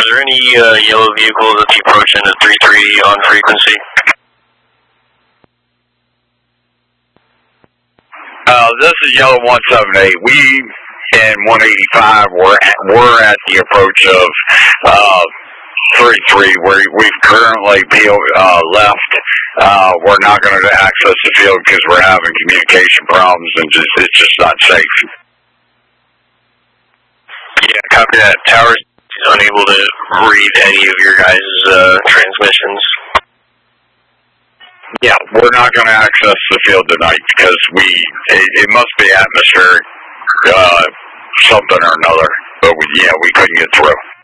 there any yellow vehicles at the approach end of 3-3 on frequency? This is Yellow 178. We in 185 we're at the approach of 3-3 where we've currently left. We're not going to access the field because we're having communication problems and it's just not safe. Yeah, copy that. Tower's unable to read any of your guys' transmissions. Yeah, we're not going to access the field tonight because it must be atmospheric something or another. But we couldn't get through.